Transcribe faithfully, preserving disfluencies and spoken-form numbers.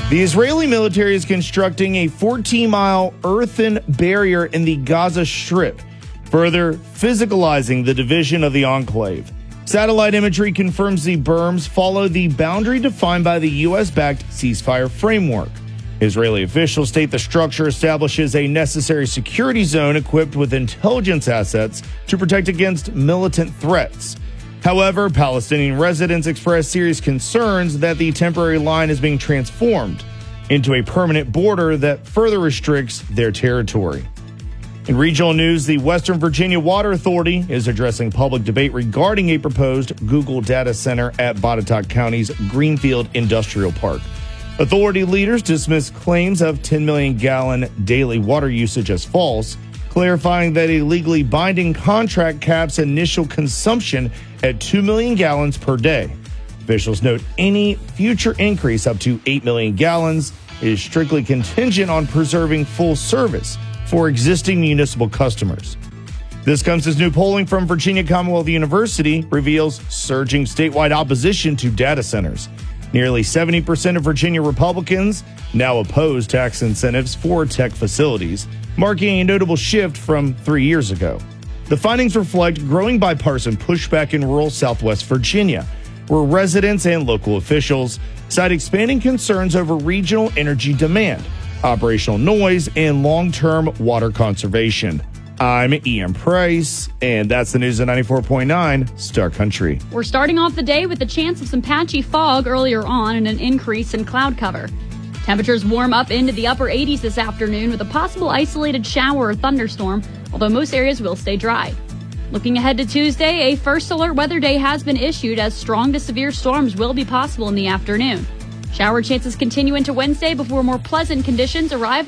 The Israeli military is constructing a fourteen-mile earthen barrier in the Gaza Strip, further physicalizing the division of the enclave. Satellite imagery confirms the berms follow the boundary defined by the U S-backed ceasefire framework. Israeli officials state the structure establishes a necessary security zone equipped with intelligence assets to protect against militant threats. However, Palestinian residents expressed serious concerns that the temporary line is being transformed into a permanent border that further restricts their territory. In regional news, the Western Virginia Water Authority is addressing public debate regarding a proposed Google data center at Botetourt County's Greenfield Industrial Park. Authority leaders dismissed claims of ten million gallon daily water usage as false, clarifying that a legally binding contract caps initial consumption at two million gallons per day. Officials note any future increase up to eight million gallons is strictly contingent on preserving full service for existing municipal customers. This comes as new polling from Virginia Commonwealth University reveals surging statewide opposition to data centers. Nearly seventy percent of Virginia Republicans now oppose tax incentives for tech facilities, marking a notable shift from three years ago. The findings reflect growing bipartisan pushback in rural Southwest Virginia, where residents and local officials cite expanding concerns over regional energy demand, operational noise, and long-term water conservation. I'm Ian Price, and that's the news at ninety-four point nine Star Country. We're starting off the day with the chance of some patchy fog earlier on and an increase in cloud cover. Temperatures warm up into the upper eighties this afternoon with a possible isolated shower or thunderstorm, although most areas will stay dry. Looking ahead to Tuesday, a first alert weather day has been issued as strong to severe storms will be possible in the afternoon. Shower chances continue into Wednesday before more pleasant conditions arrive